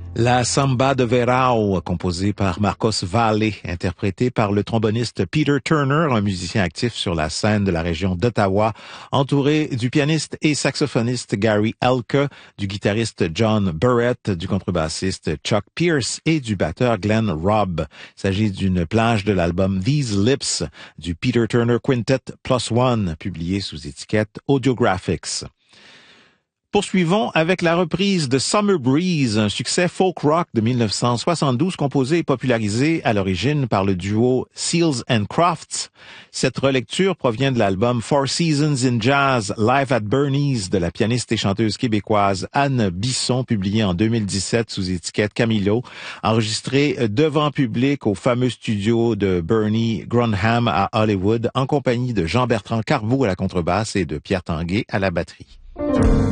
La Samba de Verão, composée par Marcos Valle, interprétée par le tromboniste Peter Turner, un musicien actif sur la scène de la région d'Ottawa, entouré du pianiste et saxophoniste Gary Elke, du guitariste John Burrett, du contrebassiste Chuck Pierce et du batteur Glenn Robb. Il s'agit d'une plage de l'album These Lips du Peter Turner Quintet Plus One, publié sous étiquette Audiographics. Poursuivons avec la reprise de Summer Breeze, un succès folk rock de 1972 composé et popularisé à l'origine par le duo Seals and Crofts. Cette relecture provient de l'album Four Seasons in Jazz Live at Bernie's de la pianiste et chanteuse québécoise Anne Bisson, publié en 2017 sous étiquette Camilo, enregistré devant public au fameux studio de Bernie Grunham à Hollywood en compagnie de Jean-Bertrand Carbeau à la contrebasse et de Pierre Tanguay à la batterie.